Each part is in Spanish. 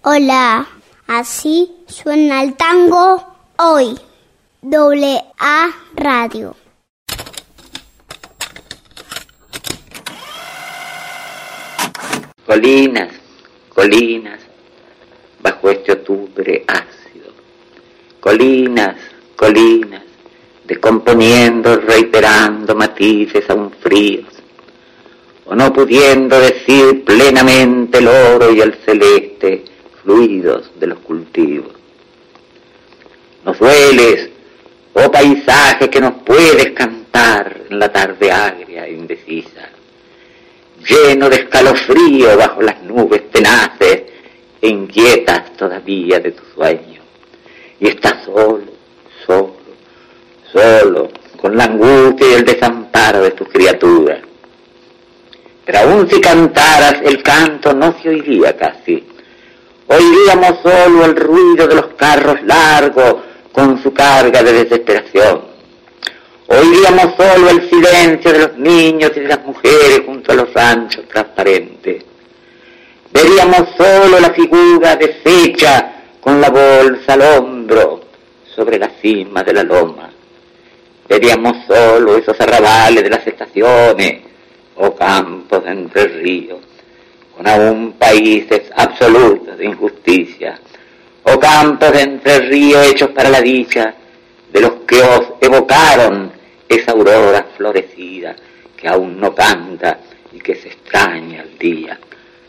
Hola, así suena el tango hoy. AA Radio. Colinas, colinas, bajo este octubre ácido. Colinas, colinas, descomponiendo, reiterando matices aún fríos, o no pudiendo decir plenamente el oro y el celeste, fluidos de los cultivos. Nos dueles, oh paisaje que nos puedes cantar en la tarde agria e indecisa, lleno de escalofrío bajo las nubes tenaces e inquietas todavía de tu sueño. Y estás solo, solo, solo, con la angustia y el desamparo de tus criaturas. Pero aún si cantaras, el canto no se oiría casi. Oiríamos solo el ruido de los carros largos con su carga de desesperación. Oiríamos solo el silencio de los niños y de las mujeres junto a los ranchos transparentes. Veríamos solo la figura deshecha con la bolsa al hombro sobre la cima de la loma. Veríamos solo esos arrabales de las estaciones o campos de Entre Ríos, con aún países absolutos de injusticia, o campos de Entre Ríos hechos para la dicha de los que os evocaron esa aurora florecida que aún no canta y que se extraña al día.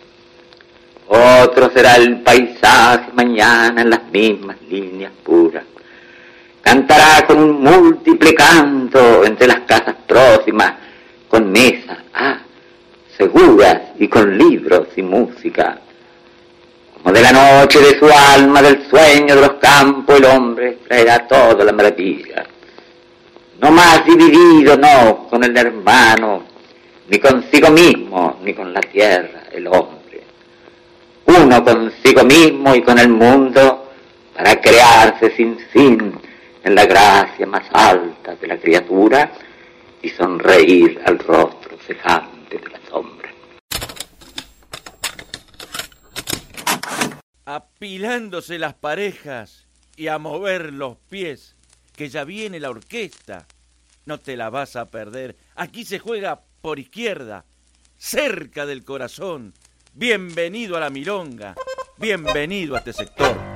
Otro será el paisaje mañana en las mismas líneas puras. Cantará con un múltiple canto entre las casas próximas, con mesas, seguras y con libros y música. Como de la noche de su alma, del sueño de los campos, el hombre traerá toda la maravilla. No más dividido, no, con el hermano, ni consigo mismo, ni con la tierra, el hombre. Uno consigo mismo y con el mundo, para crearse sin fin en la gracia más alta de la criatura y sonreír al rostro cejante de la sombra. Apilándose las parejas y a mover los pies, que ya viene la orquesta. No te la vas a perder. Aquí se juega por izquierda, cerca del corazón. Bienvenido a la milonga. Bienvenido a este sector.